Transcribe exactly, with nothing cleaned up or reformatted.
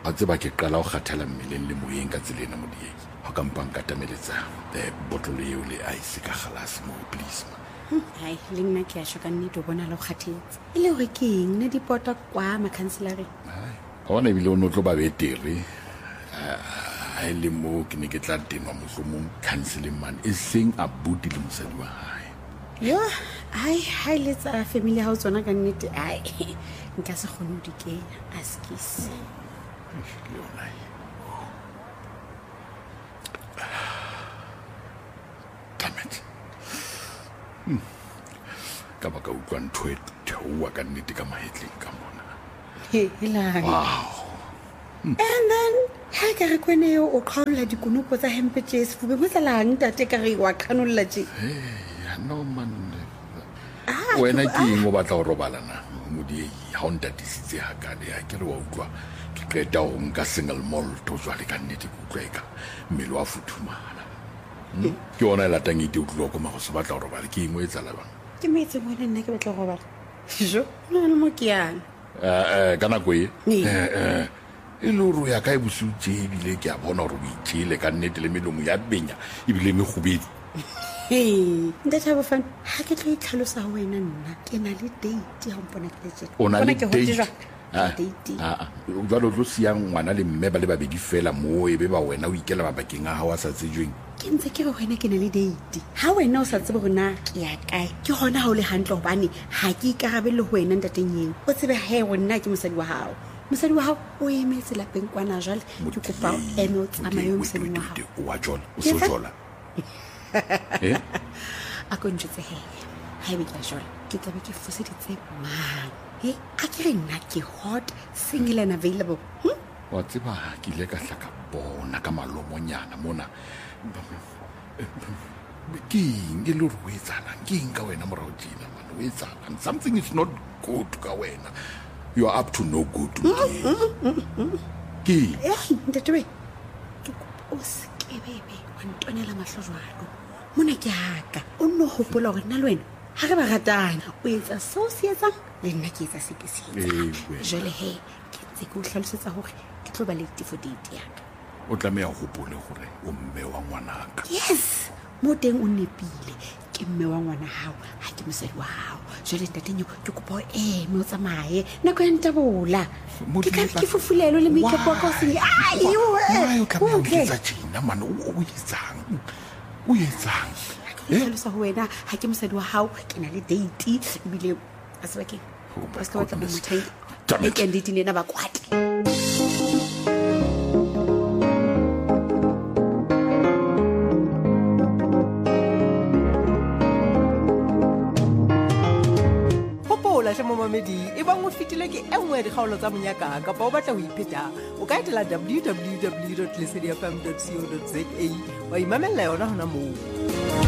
a tseba ke qala go kgathela mmeleng le moyeng ka tselena modiei ga ka mpang katameletsa the bottle eo le ice ka galase mo please hai le nna ke a shoka nnete o bona le go kgathetse e le gore ke eng ne dipota kwa makhanselareng ga bona ebile o ne o tlo ba betere a e le mo ke ne ke tla tenwa mohlomong counseling man e seng abuti le mosadi wa gae yo hai hai letsa family ya hao tsona ka nnete ai nka se kgone ho di kenya askis Leona damn it hmm. ka baka utlwa ntho e theoa ka nnete ka mahetleng ka mona helang wow hmm. And then ha ka re kwene yo o qhaolla dikunupo tsa hempe tse sefube mo tsalang tate ka re wa qhanolla tje hey no man wena ke eng o batla go robalana modiei ha o ntatisitse hakale ha ke re wa utlwa ke qeta go nka single malt o jwale ka nnete ke utlwa eka mmele wa futhumala ke ona e latang ite o tlilo koma go se batla go robala ke eng o e tsala bang ke metse mo nna ke batla go robala jo nna mo ke yang eh kana go e eh e lo ro ya ka e busutse ebile ke a bona gore o itshile ka nnete le melomo ya benya ebile me gobedi hey ntate ba fan ha ke tlo itlhalosa ho wena nna ke na le date ha mpona ke letse o na le date ah jwalo tlo siang ngwana le mme ba le babedi fela mo e be ba wena o ikela mabakeng a ha wa sa tsejweng ke ntse ke re wena ke na le date ha wena o sa tsebe rona ke ya kae ke hona ha o le hantle hobane ha ke ikarabele ho wena ntateng eng o tsebe he rona ke mosadi wa hao mosadi wa hao o emetse lapeng kwana jwale ke kopa eme o tsamaye mosadi wa hao o wa jola o so jola eh a go ntse he ha e bitla jola ke tlabe ke foseditse mang eh a ke re nna ke hot single and available wa tseba ke ile ka hlaka bona ka malomonyana mona ke nge lo re o etsalang ke eng ka wena morao tjena man o etsalang something is not good ka wena you are up to no good ke eh ntatwe ke o se bebe wa ntonela mahlo jwalo mona ke haka o no hopola gore nna le wena ha re ba ratana o etsa so se etsa le nna ke etsa se ke se etsa jole he ke tse go hlalosetsa hore ke tlo ba le tifo date yaka o tlameya go hopole gore o mme wa ngwanaka yes mo teng o nepile ke mme wa ngwana hao ha ke mosadi wa hao jole ntatenyo ke kopa eh mo tsamaye nako ya ntabola ke ka ke fufulelo le makeup wa ka se ai yo ka mo tsa tjena man o itsang o etsang e hlalosa ho wena ha ke mosadi wa hao ke na le date ebile a se ba ke ba se ka batla mo mothaile ke date ne na ba kwate hopola hle momamedi e bang o fitile ke e nngwe ya dikgaolo tsa monyaka kapa o batla ho ipheta o ka etela w w w dot lesedi f m dot co dot za wa imamella yona hona moo.